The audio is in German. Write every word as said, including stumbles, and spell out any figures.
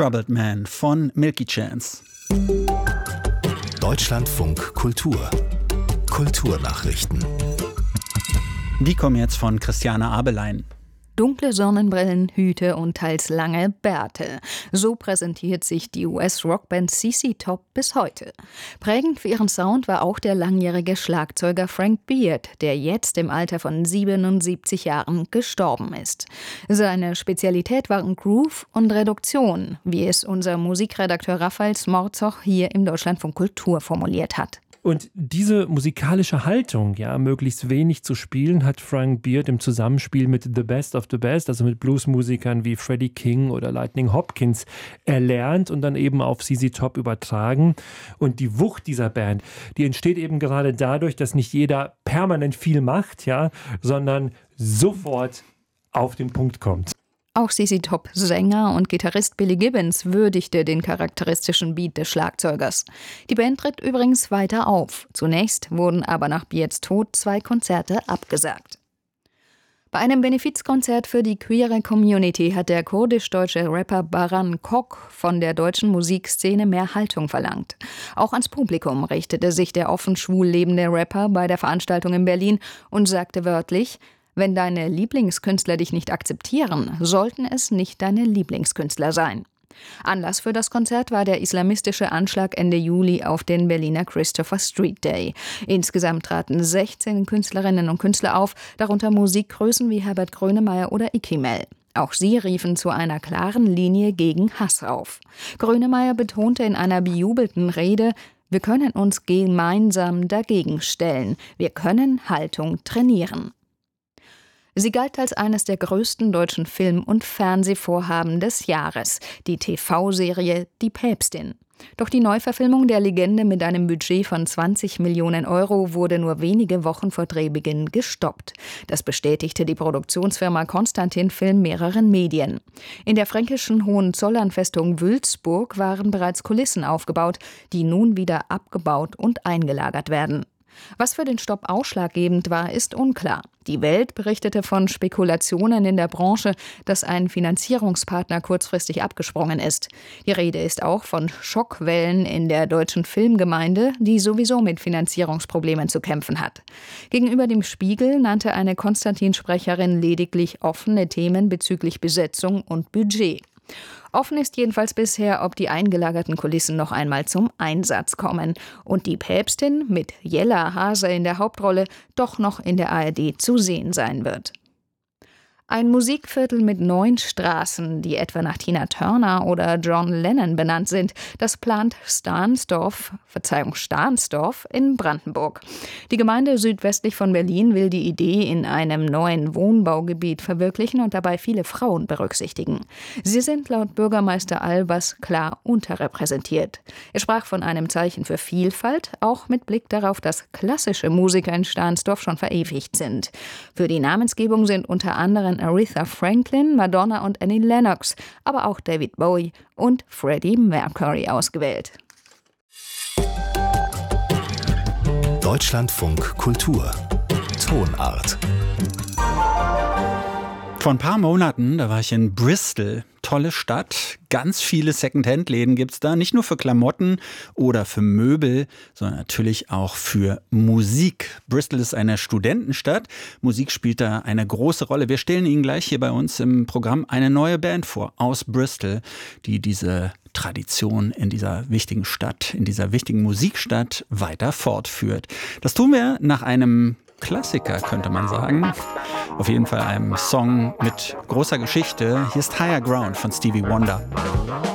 Troubled Man von Milky Chance. Deutschlandfunk Kultur. Kulturnachrichten. Die kommen jetzt von Christiane Abelein. Dunkle Sonnenbrillen, Hüte und teils lange Bärte. So präsentiert sich die U S-Rockband C C Top bis heute. Prägend für ihren Sound war auch der langjährige Schlagzeuger Frank Beard, der jetzt im Alter von siebenundsiebzig Jahren gestorben ist. Seine Spezialität waren Groove und Reduktion, wie es unser Musikredakteur Raphael Smorzoch hier im Deutschlandfunk Kultur formuliert hat. Und diese musikalische Haltung, ja, möglichst wenig zu spielen, hat Frank Beard im Zusammenspiel mit The Best of the Best, also mit Bluesmusikern wie Freddie King oder Lightning Hopkins, erlernt und dann eben auf C C Top übertragen. Und die Wucht dieser Band, die entsteht eben gerade dadurch, dass nicht jeder permanent viel macht, ja, sondern sofort auf den Punkt kommt. Auch C C Top-Sänger und Gitarrist Billy Gibbons würdigte den charakteristischen Beat des Schlagzeugers. Die Band tritt übrigens weiter auf. Zunächst wurden aber nach Beards Tod zwei Konzerte abgesagt. Bei einem Benefizkonzert für die queere Community hat der kurdisch-deutsche Rapper Baran Kok von der deutschen Musikszene mehr Haltung verlangt. Auch ans Publikum richtete sich der offen schwul lebende Rapper bei der Veranstaltung in Berlin und sagte wörtlich: Wenn deine Lieblingskünstler dich nicht akzeptieren, sollten es nicht deine Lieblingskünstler sein. Anlass für das Konzert war der islamistische Anschlag Ende Juli auf den Berliner Christopher Street Day. Insgesamt traten sechzehn Künstlerinnen und Künstler auf, darunter Musikgrößen wie Herbert Grönemeyer oder Ikimel. Auch sie riefen zu einer klaren Linie gegen Hass auf. Grönemeyer betonte in einer bejubelten Rede: Wir können uns gemeinsam dagegen stellen. Wir können Haltung trainieren. Sie galt als eines der größten deutschen Film- und Fernsehvorhaben des Jahres, die T V-Serie Die Päpstin. Doch die Neuverfilmung der Legende mit einem Budget von zwanzig Millionen Euro wurde nur wenige Wochen vor Drehbeginn gestoppt. Das bestätigte die Produktionsfirma Konstantin Film mehreren Medien. In der fränkischen Hohenzollernfestung Wülzburg waren bereits Kulissen aufgebaut, die nun wieder abgebaut und eingelagert werden. Was für den Stopp ausschlaggebend war, ist unklar. Die Welt berichtete von Spekulationen in der Branche, dass ein Finanzierungspartner kurzfristig abgesprungen ist. Die Rede ist auch von Schockwellen in der deutschen Filmgemeinde, die sowieso mit Finanzierungsproblemen zu kämpfen hat. Gegenüber dem Spiegel nannte eine Konstantin-Sprecherin lediglich offene Themen bezüglich Besetzung und Budget. Offen ist jedenfalls bisher, ob die eingelagerten Kulissen noch einmal zum Einsatz kommen und die Päpstin mit Jella Hase in der Hauptrolle doch noch in der A R D zu sehen sein wird. Ein Musikviertel mit neun Straßen, die etwa nach Tina Turner oder John Lennon benannt sind, das plant Stahnsdorf, Verzeihung, Stahnsdorf in Brandenburg. Die Gemeinde südwestlich von Berlin will die Idee in einem neuen Wohnbaugebiet verwirklichen und dabei viele Frauen berücksichtigen. Sie sind laut Bürgermeister Albers klar unterrepräsentiert. Er sprach von einem Zeichen für Vielfalt, auch mit Blick darauf, dass klassische Musiker in Stahnsdorf schon verewigt sind. Für die Namensgebung sind unter anderem Aretha Franklin, Madonna und Annie Lennox, aber auch David Bowie und Freddie Mercury ausgewählt. Deutschlandfunk Kultur. Tonart. Vor ein paar Monaten, da war ich in Bristol. Tolle Stadt, ganz viele Second-Hand-Läden gibt's da, nicht nur für Klamotten oder für Möbel, sondern natürlich auch für Musik. Bristol ist eine Studentenstadt, Musik spielt da eine große Rolle. Wir stellen Ihnen gleich hier bei uns im Programm eine neue Band vor, aus Bristol, die diese Tradition in dieser wichtigen Stadt, in dieser wichtigen Musikstadt weiter fortführt. Das tun wir nach einem Klassiker, könnte man sagen. Auf jeden Fall einem Song mit großer Geschichte. Hier ist Higher Ground von Stevie Wonder.